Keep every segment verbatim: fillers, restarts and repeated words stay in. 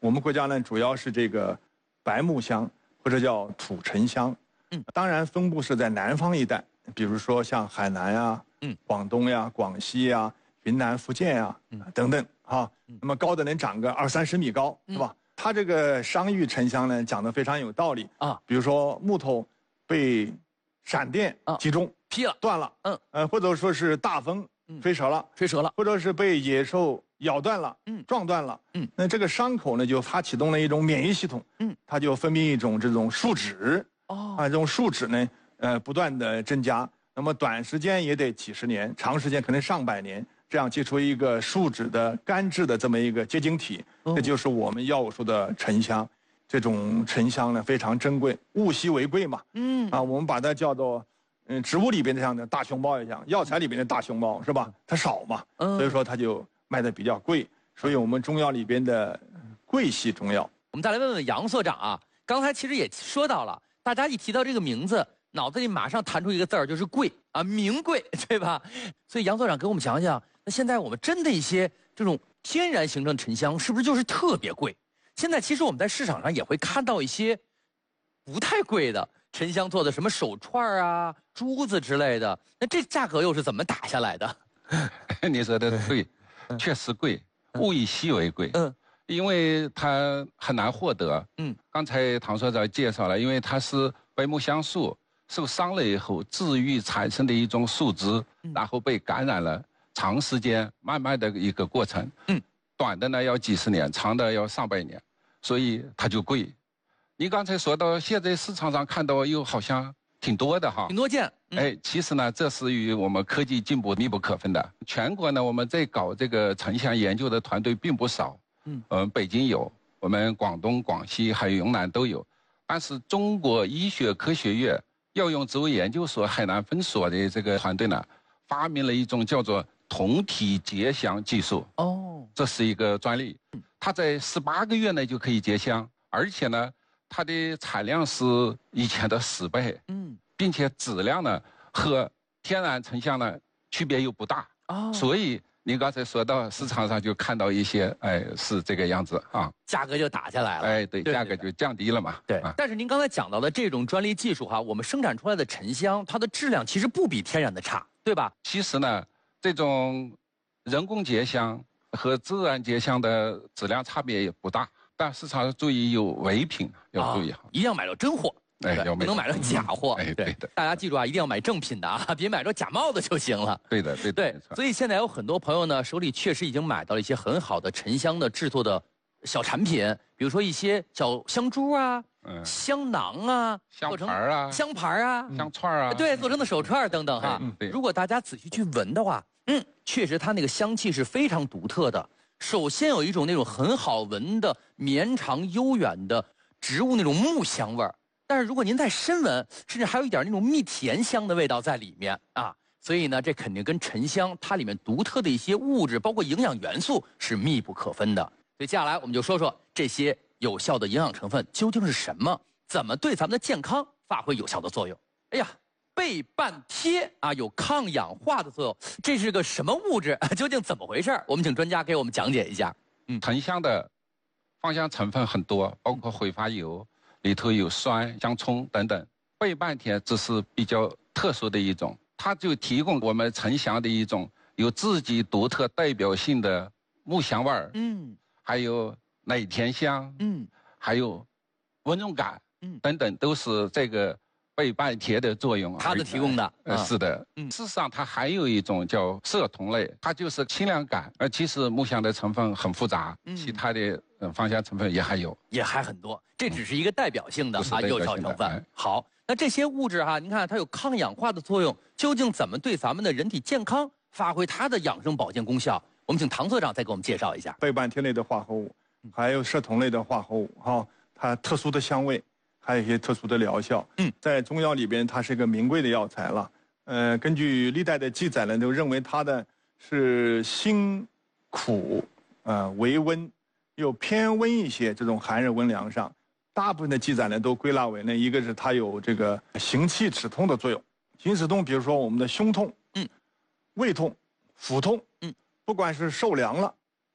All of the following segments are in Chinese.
我们国家呢主要是这个白木香或者叫土沉香，嗯，当然分布是在南方一带，比如说像海南呀、嗯，广东呀、广西呀、云南、福建呀，嗯，等等啊，那么高的能长个二三十米高，是吧？它这个商誉沉香呢讲得非常有道理啊，比如说木头被闪电击中、 劈了、 断了，嗯，呃，或者说是大风吹折了、 吹折了， 或者是被野兽咬断了、嗯，撞断了，嗯，那这个伤口呢，就它启动了一种免疫系统，嗯，它就分泌一种这种树脂，哦，啊，这种树脂呢，呃，不断的增加，那么短时间也得几十年，长时间可能上百年，这样结出一个树脂的干质的这么一个结晶体，哦，这就是我们药物说的沉香。这种沉香呢非常珍贵，物稀为贵嘛，嗯，啊，我们把它叫做。嗯，植物里边的像的大熊猫一样，药材里边的大熊猫是吧？它少嘛，所以说它就卖的比较贵。所以我们中药里边的贵系中药。 我们再来问问杨所长啊，刚才其实也说到了，大家一提到这个名字，脑子里马上弹出一个字儿，就是贵啊，名贵，对吧？所以杨所长给我们讲讲，那现在我们真的一些这种天然形成沉香，是不是就是特别贵？现在其实我们在市场上也会看到一些不太贵的。沉香做的什么手串啊、珠子之类的，那这价格又是怎么打下来的？ 你说的对，确实贵，物以稀为贵。嗯，因为它很难获得。嗯，刚才唐所长介绍了，因为它是白木香树受伤了以后治愈产生的一种树脂，然后被感染了，长时间慢慢的一个过程。嗯，短的呢要几十年，长的要上百年，所以它就贵。你刚才说到，现在市场上看到又好像挺多的哈， 挺多见。 嗯、哎，其实呢，这是与我们科技进步密不可分的。全国呢，我们在搞这个沉香研究的团队并不少。嗯，呃，北京有，我们广东、广西还有云南都有。但是中国医学科学院药用植物研究所海南分所的这个团队呢，发明了一种叫做酮体结香技术。哦，这是一个专利，它在十八个月内就可以结香，而且呢。它的产量是以前的十倍，嗯，并且质量呢和天然沉香呢区别又不大，哦，所以您刚才说到市场上就看到一些，哎，是这个样子啊， 价格就打下来了， 哎，对，价格就降低了嘛， 对。但是您刚才讲到的这种专利技术哈，我们生产出来的沉香，它的质量其实不比天然的差，对吧？ 其实呢，这种人工结香和自然结香的质量差别也不大。但市场上注意有伪品，要注意哈、 啊，一定要买到真货， 哎， 不能买到假货。 哎，对的， 大家记住啊，一定要买正品的啊，别买着假冒的就行了。 对的，对的， 对。所以现在有很多朋友呢，手里确实已经买到了一些很好的沉香的制作的小产品，比如说一些小香珠啊、嗯、香囊啊、 香牌啊、 香牌啊、 香串啊， 对，做成的手串等等哈。嗯、如果大家仔细去闻的话，嗯，确实它那个香气是非常独特的。首先有一种那种很好闻的绵长悠远的植物那种木香味儿，但是如果您再深闻，甚至还有一点那种蜜甜香的味道在里面啊，所以呢，这肯定跟沉香它里面独特的一些物质，包括营养元素是密不可分的。所以接下来我们就说说这些有效的营养成分究竟是什么，怎么对咱们的健康发挥有效的作用。哎呀。倍半萜啊，有抗氧化的作用，这是个什么物质？究竟怎么回事？我们请专家给我们讲解一下。 嗯，沉香的芳香成分很多，包括挥发油，里头有酸、香葱等等。倍半萜只是比较特殊的一种，它就提供我们沉香的一种有自己独特代表性的木香味儿，嗯，还有奶甜香，嗯，还有温润感，嗯，等等，都是这个。倍半萜的作用， 它的提供的， 呃，是的，嗯，事实上它还有一种叫色酮类，它就是清凉感，而其实木香的成分很复杂，嗯，其他的呃芳香成分也还有， 也还很多，这只是一个代表性的啊有效成分。好，那这些物质哈，您看它有抗氧化的作用，究竟怎么对咱们的人体健康发挥它的养生保健功效？我们请唐所长再给我们介绍一下。 倍半萜类的化合物，还有色酮类的化合物，哈，它特殊的香味。还有一些特殊的疗效，嗯，在中药里边，它是一个名贵的药材了。呃，根据历代的记载呢，都认为它的是辛苦，呃，微温，又偏温一些，这种寒热温凉上，大部分的记载呢都归纳为呢，一个是它有这个行气止痛的作用。行气止痛，比如说我们的胸痛，嗯，胃痛、腹痛，嗯，不管是受凉了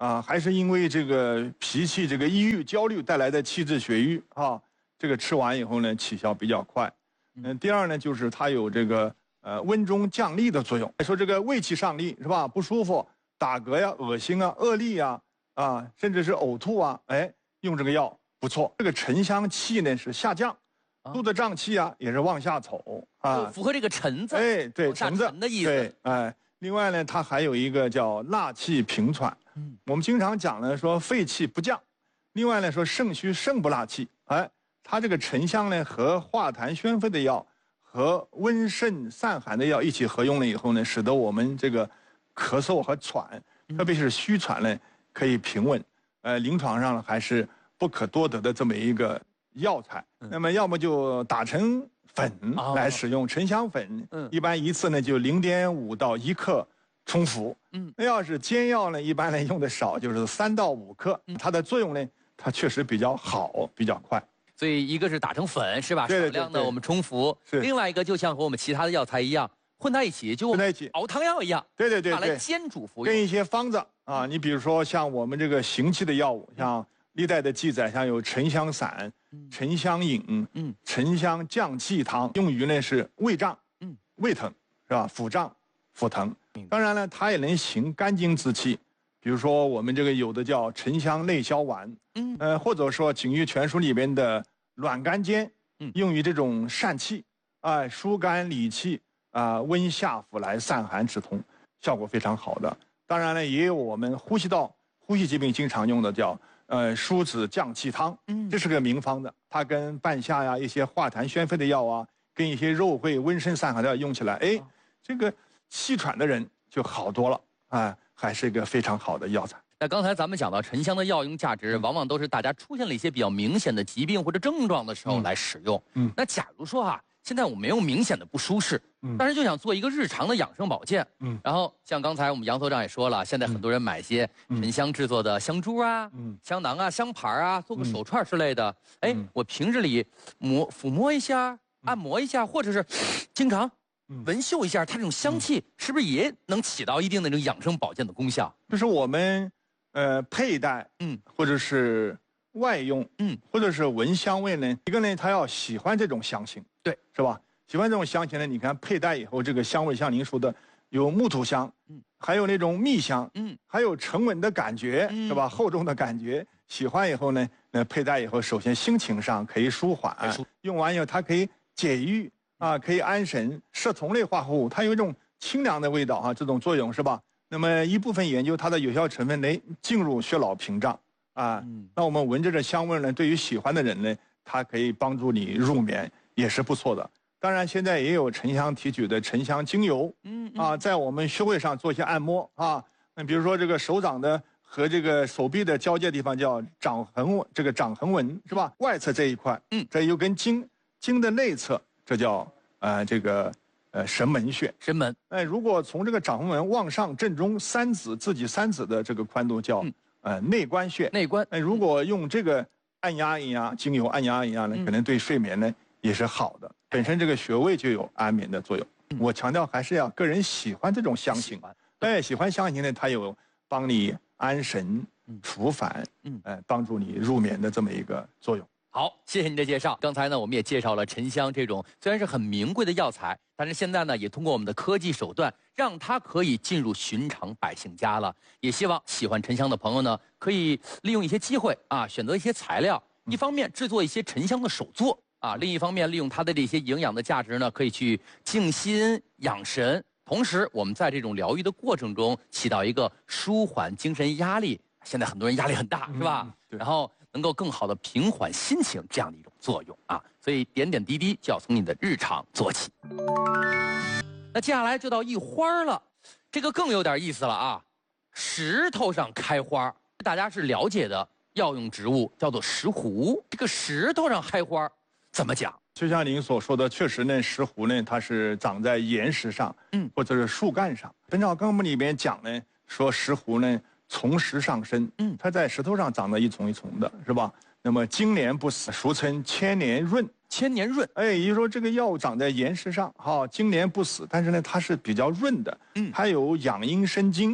啊，还是因为这个脾气、这个抑郁、焦虑带来的气滞血瘀啊，这个吃完以后呢，起效比较快。嗯，第二呢，就是它有这个呃温中降痢的作用。说这个胃气上逆是吧？不舒服、打嗝呀、恶心啊、恶痢呀，啊，甚至是呕吐啊，哎，用这个药不错。这个沉香气呢是下降，肚子胀气啊也是往下走啊， 符合这个沉字。 哎，对，沉字的意思。 对，哎。另外呢，它还有一个叫纳气平喘。嗯，我们经常讲呢，说肺气不降。另外呢，说肾虚肾不纳气。哎，它这个沉香呢，和化痰宣肺的药和温肾散寒的药一起合用了以后呢，使得我们这个咳嗽和喘，特别是虚喘呢，可以平稳。呃，临床上呢还是不可多得的这么一个药材。那么要么就打成粉来使用，沉香粉，嗯，一般一次呢就零点五到一克冲服，嗯，那要是煎药呢，一般呢用的少，就是三到五克，它的作用呢，它确实比较好，比较快。 所以一个是打成粉是吧？ 对对对，少量的我们冲服，是。另外一个就像和我们其他的药材一样，混在一起，就混在一起熬汤药一样， 对对对， 拿来煎煮服用。 跟一些方子啊，你比如说像我们这个行气的药物，像历代的记载，像有沉香散。沉香饮，嗯，沉香降气汤，用于呢是胃胀，嗯，胃疼是吧？腹胀、腹疼。当然了，它也能行肝经之气，比如说我们这个有的叫沉香内消丸，嗯，呃，或者说《景玉全书》里边的卵甘煎，嗯，用于这种疝气，啊，疏肝理气，啊，温下腹来散寒止痛，效果非常好的。当然了，也有我们呼吸道、呼吸疾病经常用的叫。呃，疏子降气汤，嗯，这是个名方的，它跟半夏呀、一些化痰宣肺的药啊，跟一些肉桂温肾散寒的药用起来，哎，这个气喘的人就好多了啊，还是一个非常好的药材。 那刚才咱们讲到沉香的药用价值，往往都是大家出现了一些比较明显的疾病或者症状的时候来使用。嗯，那假如说哈、啊，现在我没有明显的不舒适，嗯，但是就想做一个日常的养生保健，嗯，然后像刚才我们杨所长也说了，现在很多人买一些沉香制作的香珠啊、嗯、香囊啊、香盘啊，做个手串之类的，哎、嗯，我平日里摸抚摸一下、按摩一下，或者是经常闻嗅一下它这种香气，是不是也能起到一定的这种养生保健的功效？ 就是我们呃佩戴，嗯，或者是外用，嗯，或者是闻香味呢，一个呢，他要喜欢这种香型。对，是吧？喜欢这种香型呢，你看佩戴以后，这个香味像您说的，有木土香，嗯，还有那种蜜香，嗯，还有沉稳的感觉，嗯、是吧？厚重的感觉。喜欢以后呢，那佩戴以后，首先心情上可以舒缓，用完以后它可以解郁啊，可以安神。摄虫类化合物，它有一种清凉的味道啊，这种作用是吧？那么一部分研究它的有效成分来进入血脑屏障啊，嗯、那我们闻着这香味呢，对于喜欢的人呢，它可以帮助你入眠。也是不错的，当然现在也有沉香提取的沉香精油，嗯啊，在我们穴位上做一些按摩啊，那比如说这个手掌的和这个手臂的交界地方叫掌横，这个掌横纹是吧？外侧这一块，嗯，这又跟经经的内侧，这叫呃这个呃神门穴。 神门， 哎，如果从这个掌横纹往上正中三指自己三指的这个宽度叫、嗯、呃内关穴。 内关， 哎，如果用这个按压一压精油按压一压呢，可能对睡眠呢。也是好的，本身这个穴位就有安眠的作用。嗯、我强调还是要个人喜欢这种香型，哎，喜欢香型呢，它有帮你安神、除烦，嗯，哎，帮助你入眠的这么一个作用。 好，谢谢您的介绍。刚才呢，我们也介绍了沉香这种虽然是很名贵的药材，但是现在呢，也通过我们的科技手段，让它可以进入寻常百姓家了。也希望喜欢沉香的朋友呢，可以利用一些机会啊，选择一些材料，一方面制作一些沉香的手作。啊，另一方面，利用它的这些营养的价值呢，可以去静心养神，同时我们在这种疗愈的过程中，起到一个舒缓精神压力。现在很多人压力很大，是吧？嗯、然后能够更好的平缓心情这样的一种作用啊。所以点点滴滴就要从你的日常做起。那接下来就到一花了，这个更有点意思了啊！石头上开花，大家是了解的药用植物，叫做石斛。这个石头上开花。怎么讲？ 就像您所说的，确实呢，石斛呢，它是长在岩石上，嗯，或者是树干上。《本草纲目》里面讲呢，说石斛呢从石上生，嗯，它在石头上长得一丛一丛的，是吧？那么经年不死，俗称千年润。 千年润， 哎，也就是说这个药长在岩石上，哈、哦，经年不死，但是呢，它是比较润的，嗯，它有养阴生津，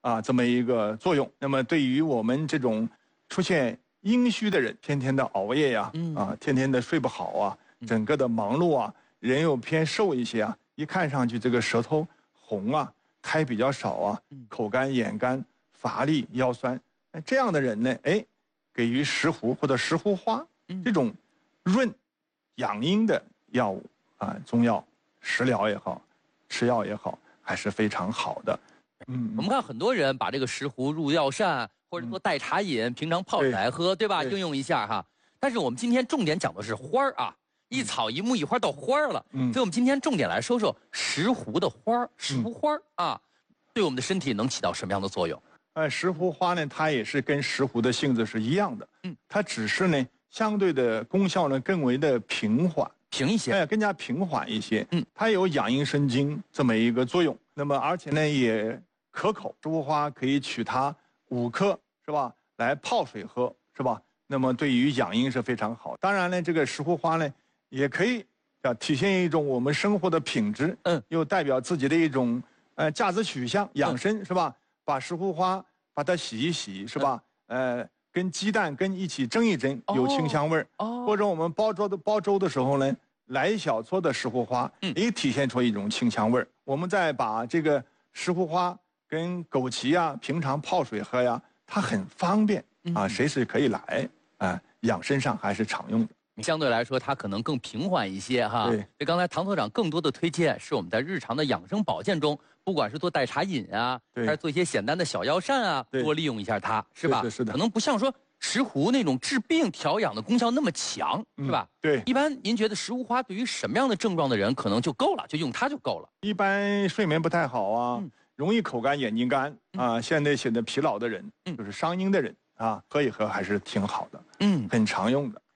啊这么一个作用。那么对于我们这种出现阴虚的人，天天的熬夜呀，啊，天天的睡不好啊，整个的忙碌啊，人又偏瘦一些啊，一看上去这个舌头红啊，苔比较少啊，口干眼干、乏力、腰酸，这样的人呢，哎，给予石斛或者石斛花这种润养阴的药物啊，中药、食疗也好，吃药也好，还是非常好的。 嗯，我们看很多人把这个石斛入药膳，或者说代茶饮，平常泡水来喝，对吧？应用一下哈。但是我们今天重点讲的是花儿啊，一草一木一花到花儿了。嗯，所以我们今天重点来说说石斛的花儿，石斛花儿啊，对我们的身体能起到什么样的作用？ 呃，石斛花呢，它也是跟石斛的性质是一样的。嗯，它只是呢，相对的功效呢更为的平缓， 平一些， 哎，更加平缓一些。嗯，它有养阴生津这么一个作用。那么而且呢也可口，石斛花可以取它五克是吧，来泡水喝是吧？那么对于养阴是非常好。当然呢，这个石斛花呢，也可以啊体现一种我们生活的品质，嗯，又代表自己的一种呃价值取向，养生、嗯、是吧？把石斛花把它洗一洗是吧？嗯、呃，跟鸡蛋跟一起蒸一蒸，有清香味儿。哦。或者我们煲粥的煲粥的时候呢，来一小撮的石斛花，嗯，也体现出一种清香味儿。我们再把这个石斛花跟枸杞啊，平常泡水喝呀，它很方便啊，随时可以来啊，养生上还是常用的。 相对来说，它可能更平缓一些哈。对。这刚才唐所长更多的推荐是我们在日常的养生保健中，不管是做代茶饮啊，还是做一些简单的小药膳啊，多利用一下它，是吧？ 是是的。 可能不像说石斛那种治病调养的功效那么强，是吧？ 对。 一般您觉得石斛花对于什么样的症状的人可能就够了，就用它就够了？ 一般睡眠不太好啊。嗯，容易口干眼睛干啊，现在显得疲劳的人，嗯，就是伤阴的人啊，喝一喝还是挺好的，嗯，很常用的。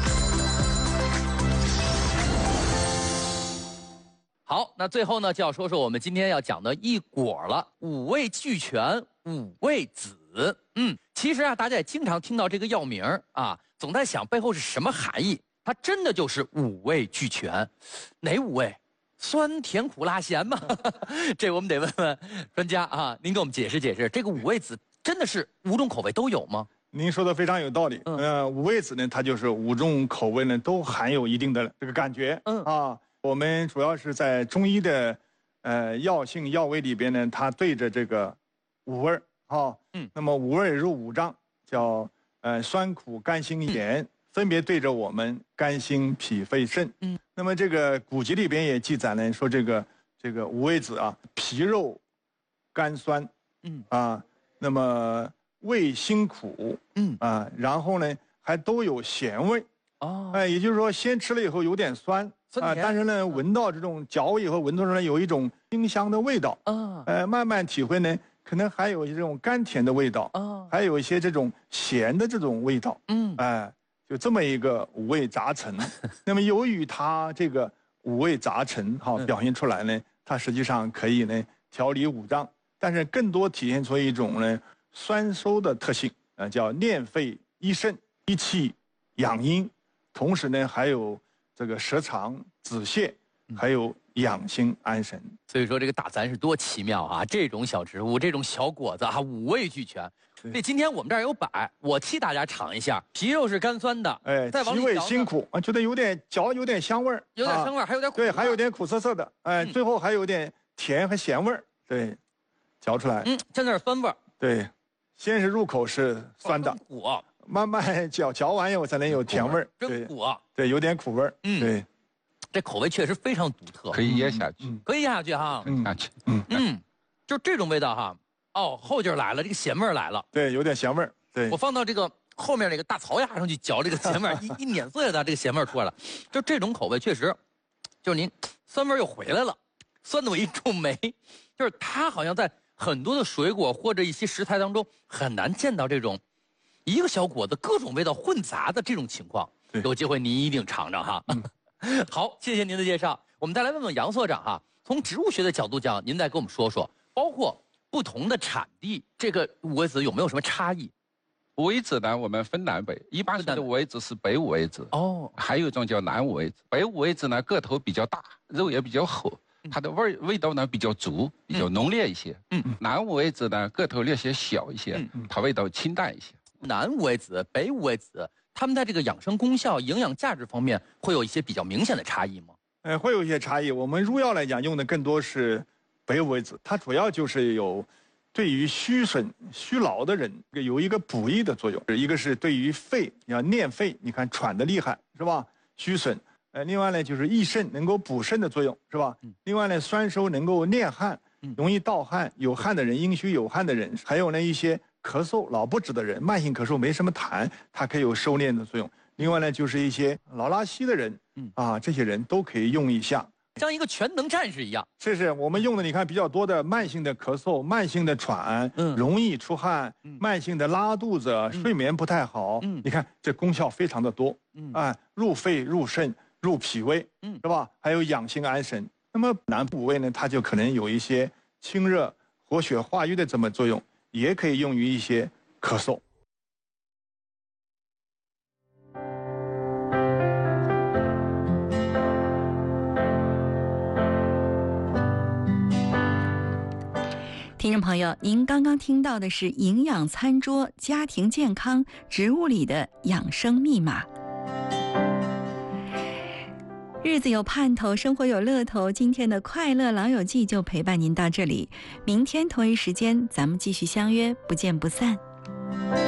好，那最后呢，就要说说我们今天要讲的一果了，五味俱全，五味子。嗯，其实啊，大家也经常听到这个药名啊，总在想背后是什么含义。它真的就是五味俱全，哪五味？酸甜苦辣咸嘛，这我们得问问专家啊，您给我们解释解释，这个五味子真的是五种口味都有吗？ 您说的非常有道理。嗯，呃，五味子呢，它就是五种口味呢都含有一定的这个感觉。嗯啊，我们主要是在中医的呃药性药味里边呢，它对着这个五味儿啊，嗯，那么五味入五脏，叫呃酸苦甘辛咸。嗯，分别对着我们肝心脾肺肾。嗯，那么这个古籍里边也记载呢，说这个这个五味子啊，皮肉甘酸，嗯啊，那么味辛苦，嗯啊，然后呢还都有咸味。哦，哎，也就是说先吃了以后有点酸啊，但是呢闻到这种嚼以后闻到呢有一种清香的味道。啊，呃，慢慢体会呢，可能还有这种甘甜的味道。啊，还有一些这种咸的这种味道。嗯，哎。就这么一个五味杂陈，那么由于它这个五味杂陈哈表现出来呢，它实际上可以呢调理五脏，但是更多体现出一种呢酸收的特性，啊叫练肺益肾、益气养阴，同时呢还有这个舌肠止泻，还有养心安神。 所以说这个大自然是多奇妙啊！这种小植物，这种小果子啊，五味俱全。所以今天我们这儿有摆，我替大家尝一下。皮肉是甘酸的，哎， 再往里嚼，辛苦啊，觉得有点嚼，有点香味儿， 有点香味儿，还有点苦， 对，还有点苦涩涩的，哎，最后还有点甜和咸味儿，对，嚼出来， 嗯，现在是酸味儿， 对，先是入口是酸的， 苦， 慢慢嚼，嚼完以后才能有甜味儿， 真苦， 对，有点苦味儿，嗯，对， 这口味确实非常独特， 可以噎下去， 可以噎下去哈， 嗯，下去， 嗯嗯，就这种味道哈。哦，后劲儿来了，这个咸味儿来了。 对，有点咸味儿。对， 我放到这个后面那个大槽牙上去嚼，这个咸味儿一一碾碎了，这个咸味儿出来了。就这种口味确实，就是您酸味儿又回来了，酸的我一皱眉。就是它好像在很多的水果或者一些食材当中很难见到这种一个小果子各种味道混杂的这种情况。有机会您一定尝尝哈。嗯、好，谢谢您的介绍。我们再来问问杨所长哈，从植物学的角度讲，您再跟我们说说，包括不同的产地，这个五味子有没有什么差异？ 五味子呢，我们分南北，一般说的五味子是北五味子哦，还有一种叫南五味子。北五味子呢，个头比较大，肉也比较厚， 它的味味道呢比较足，比较浓烈一些。嗯，南五味子呢个头略些小一些，它味道清淡一些。 南五味子、北五味子，它们在这个养生功效、营养价值方面会有一些比较明显的差异吗？ 呃，会有一些差异。我们入药来讲，用的更多是北五味子，它主要就是有对于虚损、虚劳的人有一个补益的作用。一个是对于肺，你要练肺，你看喘得厉害是吧？虚损。呃，另外呢就是益肾，能够补肾的作用是吧？另外呢酸收能够练汗，容易盗汗，有汗的人、阴虚有汗的人，还有呢一些咳嗽老不止的人，慢性咳嗽没什么痰，它可以有收敛的作用。另外呢就是一些老拉稀的人，啊，这些人都可以用一下， 像一个全能战士一样。 是是，我们用的你看比较多的慢性的咳嗽、慢性的喘，嗯，容易出汗，嗯、慢性的拉肚子、嗯、睡眠不太好，嗯，你看这功效非常的多，嗯啊，入肺、入肾、入脾胃，嗯，是吧？还有养心安神。那么南部五味呢，它就可能有一些清热、活血化瘀的这么作用，也可以用于一些咳嗽。 听众朋友，您刚刚听到的是营养餐桌家庭健康植物里的养生密码。日子有盼头，生活有乐头，今天的快乐老友记就陪伴您到这里，明天同一时间咱们继续相约，不见不散。